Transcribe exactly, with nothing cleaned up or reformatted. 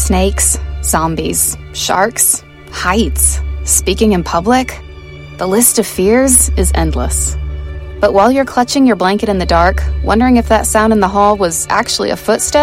Snakes, zombies, sharks, heights, speaking in public. The list of fears is endless. But while you're clutching your blanket in the dark, wondering if that sound in the hall was actually a footstep,